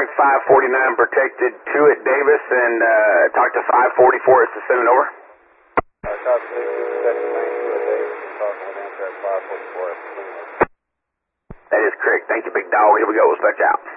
Contact 549 protected 2 at Davis and talk to 544 to send it over. That is correct. Thank you, big dog. Here we go. Let's back out.